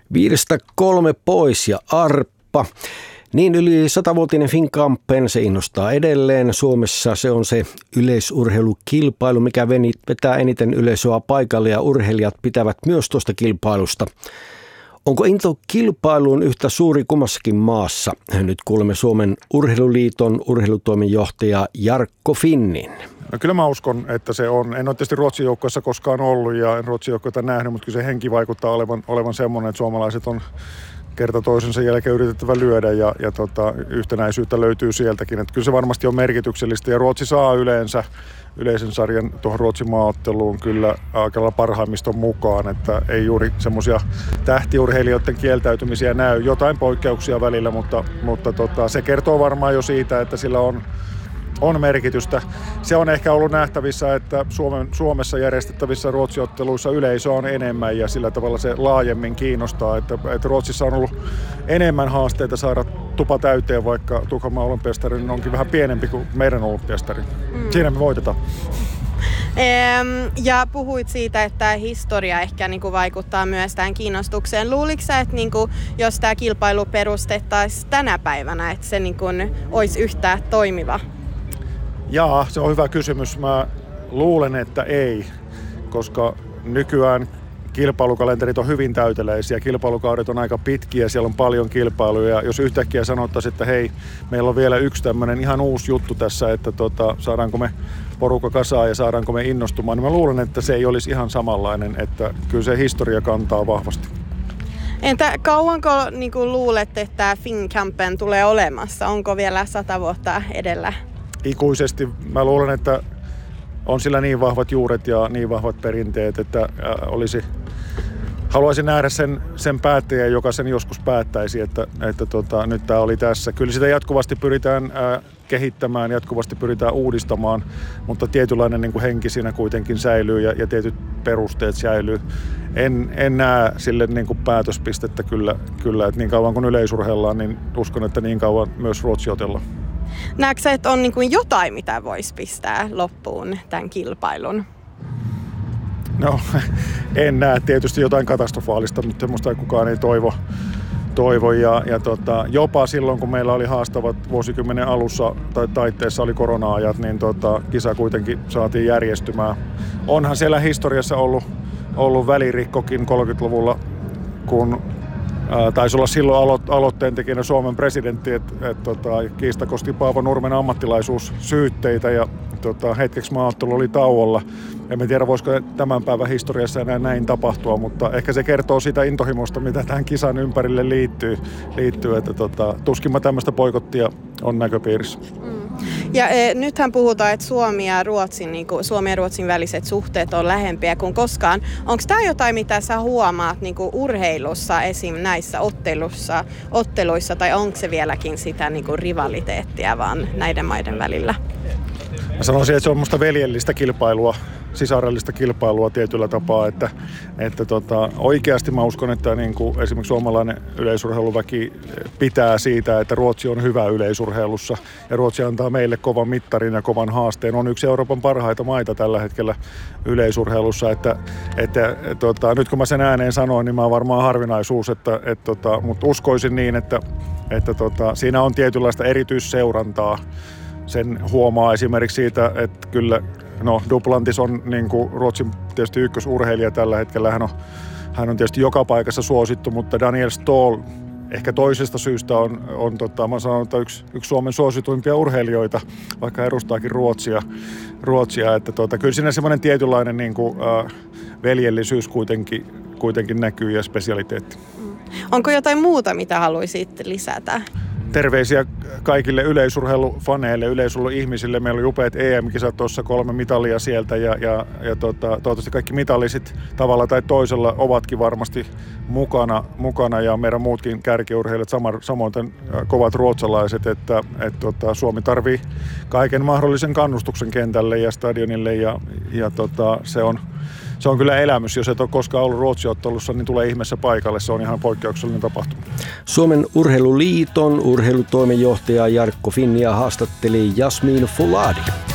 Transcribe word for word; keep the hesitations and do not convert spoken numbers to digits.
Viidestä kolme pois ja arppa. Niin yli satavuotinen Finnkampen se innostaa edelleen. Suomessa se on se yleisurheilukilpailu, mikä vetää eniten yleisöä paikalle ja urheilijat pitävät myös tuosta kilpailusta. Onko into kilpailuun yhtä suuri kummassakin maassa? Nyt kuulemme Suomen Urheiluliiton urheilutoimenjohtaja Jarkko Finnin. No kyllä mä uskon, että se on. En ole tietysti Ruotsin joukkueessa koskaan ollut ja en Ruotsin joukkueita nähnyt, mutta kyllä se henki vaikuttaa olevan, olevan semmoinen, että suomalaiset on kerta toisensa jälkeen yritettävä lyödä ja, ja tota, yhtenäisyyttä löytyy sieltäkin. Että kyllä se varmasti on merkityksellistä ja Ruotsi saa yleensä yleisen sarjan tuohon Ruotsin maaotteluun kyllä aika parhaimmiston mukaan, että ei juuri semmoisia tähtiurheilijoiden kieltäytymisiä näy. Jotain poikkeuksia välillä, mutta, mutta tota, se kertoo varmaan jo siitä, että sillä on on merkitystä. Se on ehkä ollut nähtävissä, että Suomen, Suomessa järjestettävissä Ruotsi-otteluissa yleisö on enemmän ja sillä tavalla se laajemmin kiinnostaa, että, että Ruotsissa on ollut enemmän haasteita saada tupa täyteen, vaikka Tukholman olympiastadion onkin vähän pienempi kuin meidän olympiastadion. Mm. Siinä me voitetaan. Ja puhuit siitä, että historia ehkä niin kuin vaikuttaa myös tähän kiinnostukseen. Luuliko sä, että niin kuin, jos tämä kilpailu perustettaisiin tänä päivänä, että se niin kuin olisi yhtä toimiva? Jaa, se on hyvä kysymys. Mä luulen, että ei, koska nykyään kilpailukalenterit on hyvin täyteläisiä. Kilpailukaudet on aika pitkiä, siellä on paljon kilpailuja. Jos yhtäkkiä sanottaisiin, että hei, meillä on vielä yksi tämmöinen ihan uusi juttu tässä, että tota, saadaanko me porukka kasaan ja saadaanko me innostumaan, niin mä luulen, että se ei olisi ihan samanlainen, että kyllä se historia kantaa vahvasti. Entä kauanko niin kuin luulet, että Finnkampen tulee olemassa? Onko vielä sata vuotta edellä? Ikuisesti. Mä luulen, että on sillä niin vahvat juuret ja niin vahvat perinteet, että olisi, haluaisin nähdä sen, sen päättäjän, joka sen joskus päättäisi, että, että tota, nyt tämä oli tässä. Kyllä sitä jatkuvasti pyritään ää, kehittämään, jatkuvasti pyritään uudistamaan, mutta tietynlainen niin kuin henki siinä kuitenkin säilyy ja, ja tietyt perusteet säilyy. En, en näe sille niin kuin päätöspistettä kyllä, kyllä, että niin kauan kun yleisurheillaan, niin uskon, että niin kauan myös Ruotsi otellaan. Näetkö sä, että on niin kuin jotain, mitä voisi pistää loppuun tämän kilpailun? No, en näe tietysti jotain katastrofaalista, mutta semmoista kukaan ei toivo. toivo. Ja, ja tota, jopa silloin, kun meillä oli haastavat vuosikymmenen alussa tai taitteessa oli korona-ajat, niin tota, kisa kuitenkin saatiin järjestymään. Onhan siellä historiassa ollut, ollut välirikkokin kolmekymmentäluvulla, kun Ää, taisi olla silloin alo- aloitteen tekijänä Suomen presidentti, että et, tota, kiistakosti Paavo Nurmen ammattilaisuus syytteitä ja tota, hetkeksi maaottelu oli tauolla. En tiedä, voisiko tämän päivän historiassa enää näin tapahtua, mutta ehkä se kertoo siitä intohimosta, mitä tähän kisan ympärille liittyy. liittyy että, tota, tuskinpa tämmöistä boikottia on näköpiirissä. Mm. Ja e, nythän puhutaan, että Suomi ja Ruotsin, niin kuin, Suomen ja Ruotsin väliset suhteet on lähempiä kuin koskaan. Onko tämä jotain, mitä sä huomaat niin kuin urheilussa, esim. Näissä ottelussa, otteluissa, tai onko se vieläkin sitä niin kuin rivaliteettia vaan näiden maiden välillä? Mä sanoisin, että se on musta veljellistä kilpailua, sisarellista kilpailua tietyllä tapaa, että, että tota, oikeasti mä uskon, että niin kuin esimerkiksi suomalainen yleisurheiluväki pitää siitä, että Ruotsi on hyvä yleisurheilussa ja Ruotsi antaa meille kovan mittarin ja kovan haasteen. On yksi Euroopan parhaita maita tällä hetkellä yleisurheilussa, että, että tota, nyt kun mä sen ääneen sanoin, niin mä oon varmaan harvinaisuus, että, että, tota, mutta uskoisin niin, että, että tota, siinä on tietynlaista erityisseurantaa. Sen huomaa esimerkiksi siitä, että kyllä no, Duplantis on niin kuin Ruotsin tietysti ykkösurheilija tällä hetkellä. Hän on, hän on tietysti joka paikassa suosittu, mutta Daniel Ståhl ehkä toisesta syystä on, on tota, mä sanon, että yksi, yksi Suomen suosituimpia urheilijoita, vaikka edustaakin Ruotsia. Ruotsia että tota, kyllä siinä semmoinen tietynlainen niin kuin, äh, veljellisyys kuitenkin, kuitenkin näkyy ja spesialiteetti. Onko jotain muuta, mitä haluaisit lisätä? Terveisiä kaikille yleisurheilufaneille, yleisurheiluihmisille. Meillä oli upeat E M-kisat tuossa, kolme mitalia sieltä ja, ja, ja tota, toivottavasti kaikki mitalisit tavalla tai toisella ovatkin varmasti mukana, mukana ja meidän muutkin kärkiurheilijat, samoin kovat ruotsalaiset, että et, tota, Suomi tarvii kaiken mahdollisen kannustuksen kentälle ja stadionille ja, ja tota, se on Se on kyllä elämys. Jos et ole koskaan ollut Ruotsi-ottelussa, niin tulee ihmeessä paikalle. Se on ihan poikkeuksellinen tapahtuma. Suomen Urheiluliiton urheilutoimenjohtaja Jarkko Finnia haastatteli Jasmin Fouladi.